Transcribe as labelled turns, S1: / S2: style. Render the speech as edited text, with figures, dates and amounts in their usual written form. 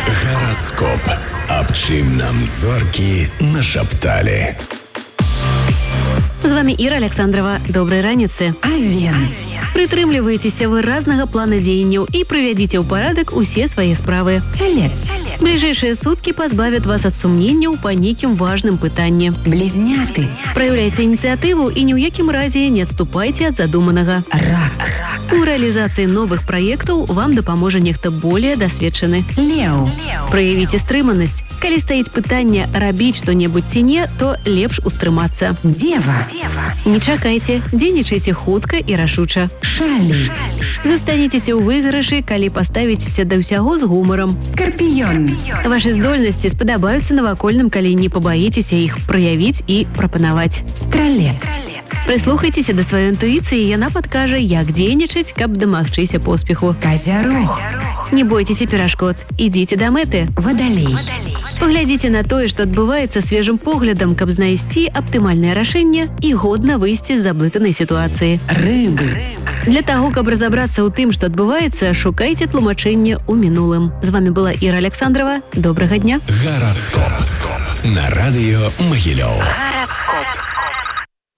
S1: Гараскоп. Аб чым нам зоркі нашапталі.
S2: З вами Іра Александрова. Добрай раніцы.
S3: Авен.
S2: Прытрымлівайцеся выразнага плана дзеянняў і прывядзіце ў парадак усе свае справы.
S3: Телец.
S2: Бліжэйшыя суткі пазбавят вас ад сумненняў па нейкім важным пытанні.
S3: Близняты.
S2: Праяўляйце ініцыятыву і ні ў якім разе не адступайце ад задуманага.
S3: Рак.
S2: У рэалізацыі новых праектаў вам дапаможа нехта более дасведчаны.
S3: Леў.
S2: Праявіце стрыманасць. Калі стаіць пытанне рабіць што-небудзь ці не, то лепш устрымацца.
S3: Дева.
S2: Не чакайце, дзейнічайце хутка і рашуча.
S3: Шалі.
S2: Застанецеся ў выйгрышы, калі паставіцеся да ўсяго з гумарам.
S3: Скорпіён.
S2: Вашы здольнасці спадабаюцца навакольным, калі не пабаіцеся іх праявіць і прапанаваць.
S3: Стралец.
S2: Прыслухайцеся да сваёй інтуіцыі, яна падкажа, як дзейнічаць, каб дамагчыся поспеху.
S3: Козярог.
S2: Не бойцеся перашкод, ідзіце да мэты.
S3: Водолей.
S2: Паглядзіце на тое, што адбываецца свежым поглядам, каб знайсці аптымальнае рашэнне і годна выйсці з заблытанай сітуацыі.
S3: Рыбы.
S2: Для таго, каб разабрацца ў тым, што адбываецца, шукайце тлумачэнне ў мінулым. З вами была Іра Александрова. Добрага дня.
S1: Гараскоп. На радыё Магілёў.